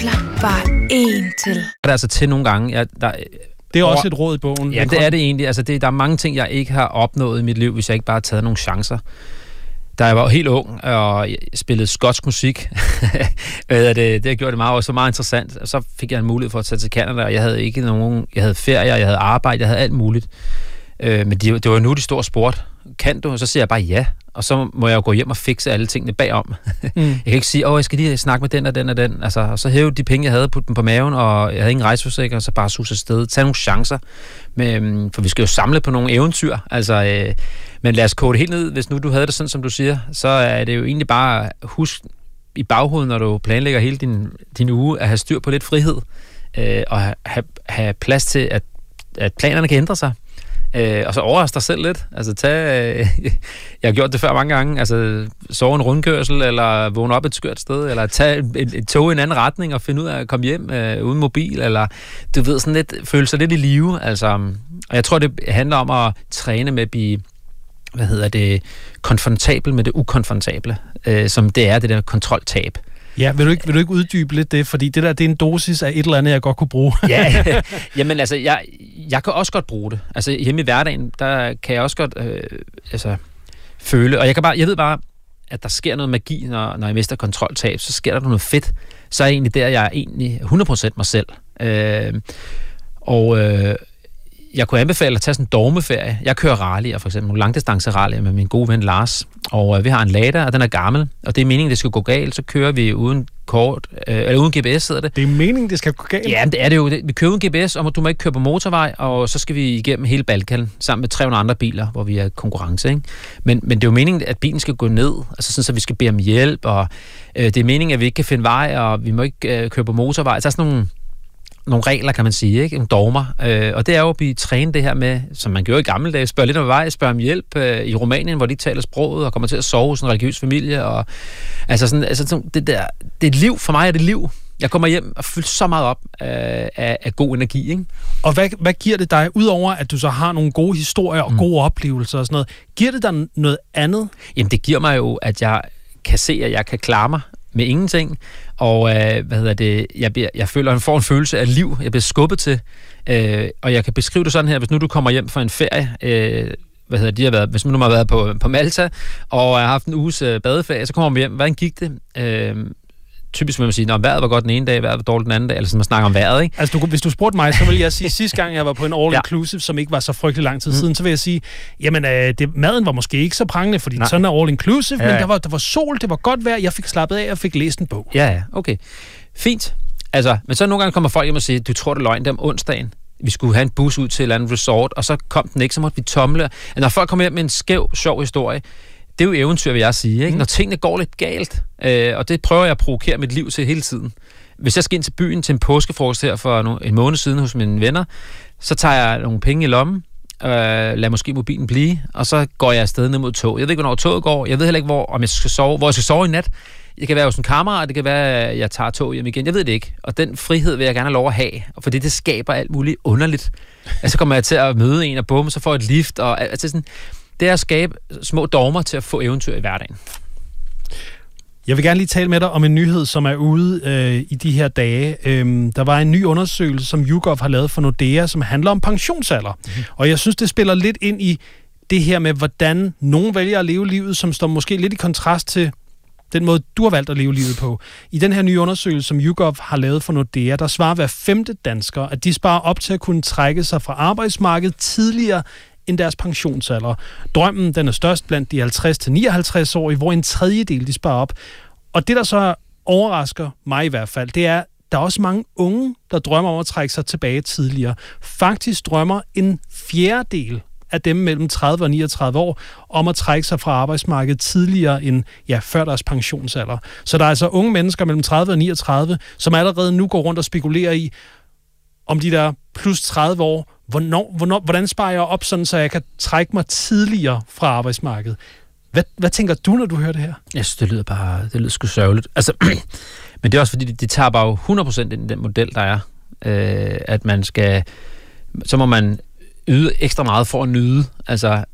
mangler bare en til. Det er altså til nogle gange. Det er også et råd i bogen. Ja, det er det egentlig. Altså, der er mange ting, jeg ikke har opnået i mit liv, hvis jeg ikke bare har taget nogle chancer. Da jeg var helt ung og spillede skotsk musik, det har gjort det meget, også meget interessant. Og så fik jeg en mulighed for at tage til Canada, og jeg havde ferier, jeg havde arbejde, jeg havde alt muligt. Men det var nu de store sport. Kan du? Og så siger jeg bare ja. Og så må jeg jo gå hjem og fikse alle tingene bagom. Jeg kan ikke sige, jeg skal lige snakke med den og den og den. Altså, og så hæve de penge, jeg havde, putte dem på maven, og jeg havde ingen rejseforsikring, og så bare sus afsted. Tag nogle chancer. For vi skal jo samle på nogle eventyr. Altså, men lad os koge det helt ned. Hvis nu du havde det sådan, som du siger, så er det jo egentlig bare husk i baghovedet, når du planlægger hele din uge, at have styr på lidt frihed. Og have plads til, at planerne kan ændre sig. Og så overraske dig selv lidt. Altså jeg har gjort det før mange gange. Altså sove en rundkørsel, eller vågne op et skørt sted, eller tage et tog i en anden retning og finde ud af at komme hjem uden mobil, eller du ved, sådan lidt, føle sig lidt i live. Altså, og jeg tror, det handler om at træne med at blive, konfrontabel med det ukonfrontable, som det er det der kontroltab. Ja, vil du ikke uddybe lidt det? Fordi det er en dosis af et eller andet, jeg godt kunne bruge. Ja, jamen altså, jeg kan også godt bruge det. Altså hjemme i hverdagen, der kan jeg også godt føle, og jeg ved bare, at der sker noget magi, når jeg mister kontroltab, så sker der noget fedt. Så er jeg egentlig der, jeg er egentlig 100% mig selv. Jeg kunne anbefale at tage sådan en dogmeferie. Jeg kører rallier, for eksempel nogle langdistancerallier med min gode ven Lars, og vi har en Lada, og den er gammel, og det er meningen, det skal gå galt, så kører vi uden GPS, hedder det. Det er meningen, det skal gå galt? Ja, det er det jo. Vi kører uden GPS, og du må ikke køre på motorvej, og så skal vi igennem hele Balkan, sammen med 300 andre biler, hvor vi er konkurrence, ikke? Men det er jo meningen, at bilen skal gå ned, altså sådan, så vi skal bede om hjælp, og det er meningen, at vi ikke kan finde vej, og vi må ikke køre på motorvej. Så er sådan nogle regler, kan man sige, ikke? Nogle dogmer. Og det er jo at blive trænet det her med, som man gjorde i gamle dage, spørge lidt om vej, spørge om hjælp i Rumænien, hvor de taler sproget og kommer til at sove hos en religiøs familie. Og, det er et liv. For mig er det liv. Jeg kommer hjem og fylder så meget op af god energi, ikke? Og hvad giver det dig, udover at du så har nogle gode historier og gode oplevelser og sådan noget, giver det dig noget andet? Jamen, det giver mig jo, at jeg kan se, at jeg kan klare mig med ingenting, og jeg føler, at jeg får en følelse af liv, jeg bliver skubbet til, og jeg kan beskrive det sådan her, hvis nu du kommer hjem fra en ferie, hvis nu har været på Malta, og har haft en uges badeferie, så kommer man hjem, hvordan gik det? Typisk vil man sige, at vejret var godt den ene dag, vejret var dårligt den anden dag, eller sådan, man snakker om vejret, ikke? Altså, hvis du spurgte mig, så vil jeg sige, sidste gang jeg var på en all-inclusive, som ikke var så frygtelig lang tid siden, så vil jeg sige, jamen, maden var måske ikke så prangende, fordi sådan er all-inclusive, men der var sol, det var godt vejr, jeg fik slappet af og fik læst en bog. Ja, okay. Fint. Altså, men så nogle gange kommer folk hjem og siger, du tror, det er løgn, det om onsdagen. Vi skulle have en bus ud til et eller andet resort, og så kom den ikke, så måtte vi tomle. Når folk kommer hjem med en sjov historie, det er jo eventyr, vil jeg sige, ikke? Når tingene går lidt galt, og det prøver jeg at provokere mit liv til hele tiden. Hvis jeg skal ind til byen til en påskefrokost her for en måned siden hos mine venner, så tager jeg nogle penge i lommen, lader måske mobilen blive, og så går jeg afsted ned mod toget. Jeg ved ikke, hvornår toget går, jeg ved heller ikke, hvor jeg skal sove i nat. Det kan være hos en kammerat, det kan være, at jeg tager tog hjem igen. Jeg ved det ikke. Og den frihed vil jeg gerne have lov at have, fordi det skaber alt muligt underligt. Så kommer jeg til at møde en, og bum, så får jeg et lift, og altså sådan. Det er at skabe små dogmer til at få eventyr i hverdagen. Jeg vil gerne lige tale med dig om en nyhed, som er ude i de her dage. Der var en ny undersøgelse, som YouGov har lavet for Nordea, som handler om pensionsalder. Og jeg synes, det spiller lidt ind i det her med, hvordan nogen vælger at leve livet, som står måske lidt i kontrast til den måde, du har valgt at leve livet på. I den her nye undersøgelse, som YouGov har lavet for Nordea, der svarer hver 5. dansker, at de sparer op til at kunne trække sig fra arbejdsmarkedet tidligere end deres pensionsalder. Drømmen, den er størst blandt de 50-59-årige, hvor en tredjedel de sparer op. Og det, der så overrasker mig i hvert fald, det er, der er også mange unge, der drømmer om at trække sig tilbage tidligere. Faktisk drømmer en fjerdedel af dem mellem 30 og 39 år om at trække sig fra arbejdsmarkedet tidligere end før deres pensionsalder. Så der er altså unge mennesker mellem 30 og 39, som allerede nu går rundt og spekulerer i, om de der plus 30 år, hvordan sparer jeg op, sådan, så jeg kan trække mig tidligere fra arbejdsmarkedet? Hvad tænker du, når du hører det her? Jeg synes, det lyder sgu sørgeligt. Altså, men det er også fordi, de tager bare jo 100% ind i den model, der er. At man skal, så må man yde ekstra meget for at nyde. Altså,